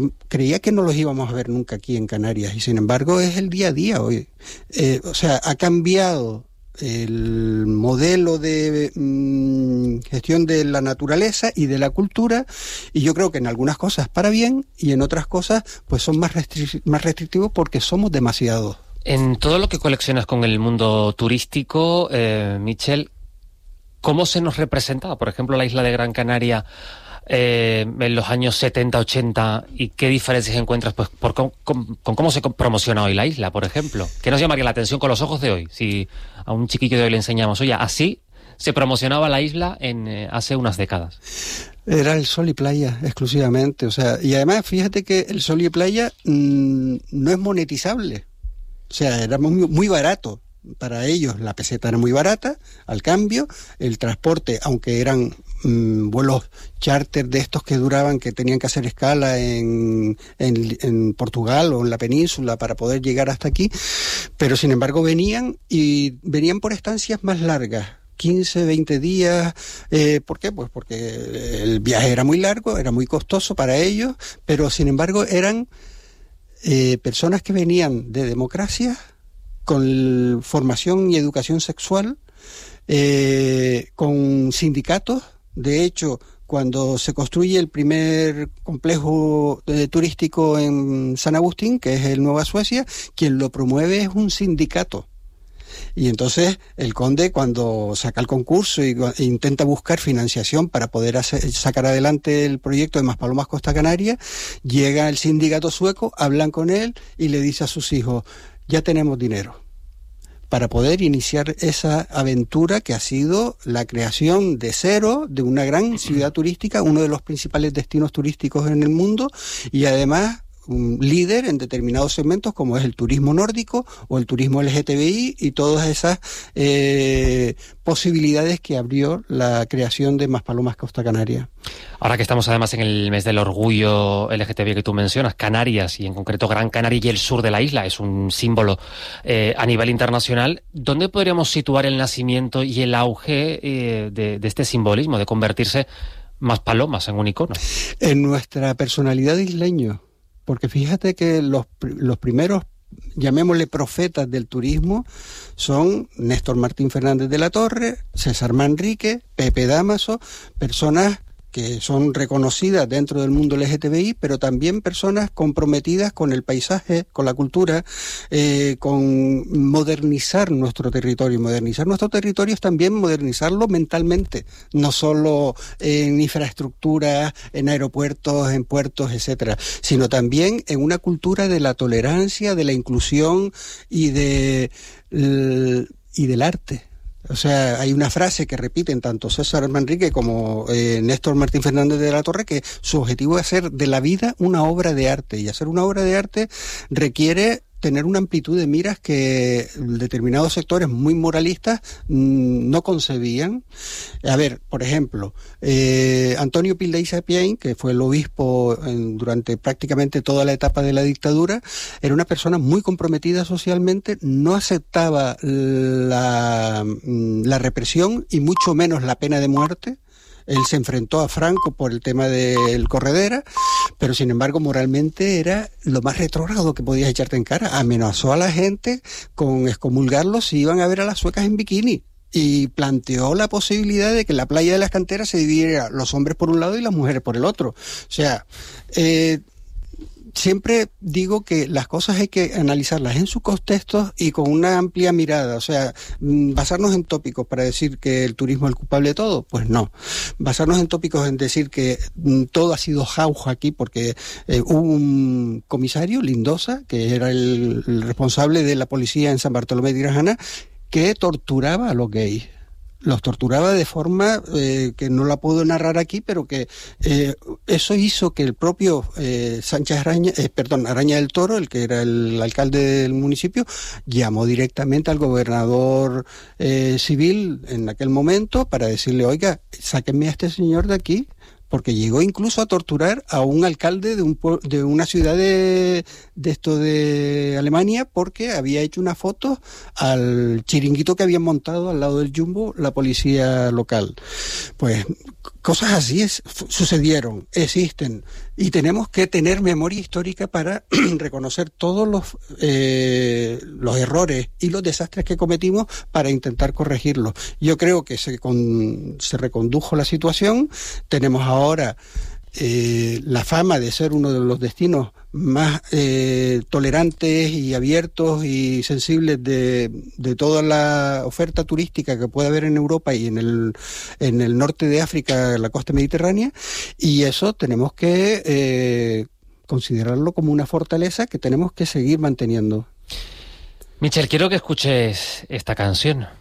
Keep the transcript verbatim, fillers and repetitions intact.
Creía que no los íbamos a ver nunca aquí en Canarias, y sin embargo es el día a día hoy. Eh, o sea, ha cambiado el modelo de mmm, gestión de la naturaleza y de la cultura, y yo creo que en algunas cosas para bien y en otras cosas pues son más, restri- más restrictivos porque somos demasiados. En todo lo que coleccionas con el mundo turístico, eh, Michel, ¿cómo se nos representaba, por ejemplo, la isla de Gran Canaria eh, en los años setenta, ochenta, y qué diferencias encuentras pues por con, con, con cómo se promociona hoy la isla, por ejemplo? ¿Qué nos llamaría la atención con los ojos de hoy? Si a un chiquillo de hoy le enseñamos, oye, así se promocionaba la isla en eh, hace unas décadas. Era el sol y playa exclusivamente, o sea, y además fíjate que el sol y playa mmm, no es monetizable, o sea, era muy, muy barato. Para ellos la peseta era muy barata, al cambio, el transporte, aunque eran mmm, vuelos charter de estos que duraban, que tenían que hacer escala en, en, en Portugal o en la península para poder llegar hasta aquí, pero sin embargo venían y venían por estancias más largas, quince, veinte días. Eh, ¿Por qué? Pues porque el viaje era muy largo, era muy costoso para ellos, pero sin embargo eran eh, personas que venían de democracia, con formación y educación sexual, eh, con sindicatos. De hecho, cuando se construye el primer complejo eh, turístico en San Agustín, que es el Nueva Suecia, quien lo promueve es un sindicato. Y entonces el conde, cuando saca el concurso y, e intenta buscar financiación para poder hacer, sacar adelante el proyecto de Maspalomas Costa Canaria, llega el sindicato sueco, hablan con él y le dice a sus hijos: ya tenemos dinero para poder iniciar esa aventura que ha sido la creación de cero de una gran ciudad turística, uno de los principales destinos turísticos en el mundo, y además un líder en determinados segmentos como es el turismo nórdico o el turismo L G T B I y todas esas eh, posibilidades que abrió la creación de Maspalomas Costa Canaria. Ahora que estamos además en el mes del orgullo L G T B I que tú mencionas, Canarias y en concreto Gran Canaria y el sur de la isla es un símbolo eh, a nivel internacional, ¿dónde podríamos situar el nacimiento y el auge eh, de, de este simbolismo, de convertirse Maspalomas en un icono? En nuestra personalidad de isleño. Porque fíjate que los, los primeros, llamémosle profetas del turismo, son Néstor Martín Fernández de la Torre, César Manrique, Pepe Dámaso, personas que son reconocidas dentro del mundo L G T B I, pero también personas comprometidas con el paisaje, con la cultura, eh, con modernizar nuestro territorio. Modernizar nuestro territorio es también modernizarlo mentalmente, no solo en infraestructura, en aeropuertos, en puertos, etcétera, sino también en una cultura de la tolerancia, de la inclusión y de y del arte. O sea, hay una frase que repiten tanto César Manrique como eh, Néstor Martín Fernández de la Torre, que su objetivo es hacer de la vida una obra de arte, y hacer una obra de arte requiere tener una amplitud de miras que determinados sectores muy moralistas mmm, no concebían. A ver, por ejemplo, eh, Antonio Pil de Isapiain, que fue el obispo en, durante prácticamente toda la etapa de la dictadura, era una persona muy comprometida socialmente, no aceptaba la, la represión y mucho menos la pena de muerte. Él se enfrentó a Franco por el tema del Corredera, pero sin embargo moralmente era lo más retrógrado que podías echarte en cara. Amenazó a la gente con excomulgarlos si iban a ver a las suecas en bikini, y planteó la posibilidad de que la playa de las canteras se dividiera los hombres por un lado y las mujeres por el otro. O sea, eh, siempre digo que las cosas hay que analizarlas en sus contextos y con una amplia mirada. O sea, basarnos en tópicos para decir que el turismo es el culpable de todo, pues no. Basarnos en tópicos en decir que mm, todo ha sido jauja aquí porque eh, hubo un comisario, Lindosa, que era el, el responsable de la policía en San Bartolomé de Tirajana, que torturaba a los gays. Los torturaba de forma eh, que no la puedo narrar aquí, pero que eh, eso hizo que el propio eh, Sánchez Araña, eh, perdón, Araña del Toro, el que era el alcalde del municipio, llamó directamente al gobernador eh, civil en aquel momento para decirle: oiga, sáquenme a este señor de aquí, porque llegó incluso a torturar a un alcalde de, un, de una ciudad de, de esto de Alemania, porque había hecho una foto al chiringuito que habían montado al lado del Jumbo la policía local. Pues cosas así es, sucedieron, existen, y tenemos que tener memoria histórica para reconocer todos los, eh, los errores y los desastres que cometimos para intentar corregirlos. Yo creo que se, con, se recondujo la situación, tenemos ahora eh, la fama de ser uno de los destinos más eh, tolerantes y abiertos y sensibles de, de toda la oferta turística que puede haber en Europa y en el, en el norte de África, en la costa mediterránea, y eso tenemos que eh, considerarlo como una fortaleza que tenemos que seguir manteniendo. Michel, quiero que escuches esta canción.